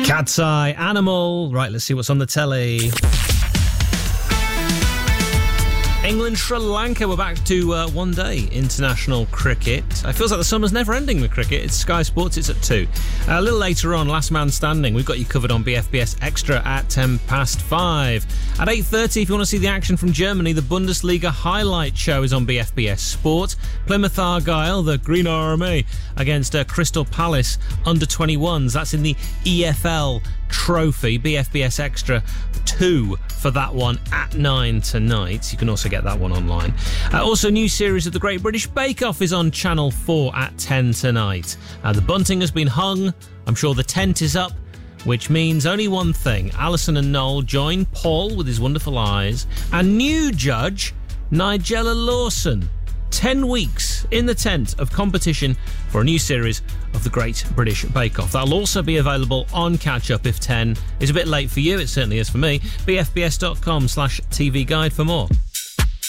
Cat's Eye, Animal. Right, let's see what's on the telly. England, Sri Lanka, we're back to one-day international cricket. It feels like the summer's never ending with cricket. It's Sky Sports, it's at 2. A little later on, Last Man Standing. We've got you covered on BFBS Extra at 5:10. At 8:30, if you want to see the action from Germany, the Bundesliga highlight show is on BFBS Sport. Plymouth Argyle, the Green Army, against Crystal Palace under-21s. That's in the EFL Trophy. BFBS Extra 2 for that one at 9 tonight. You can also get that one online. Also, new series of the Great British Bake Off is on Channel 4 at 10 tonight. The bunting has been hung. I'm sure the tent is up, which means only one thing. Alison and Noel join Paul with his wonderful eyes and new judge Nigella Lawson. 10 weeks in the tent of competition for a new series of the Great British Bake Off. That'll also be available on Catch Up if 10 is a bit late for you. It certainly is for me. bfbs.com/TV guide for more.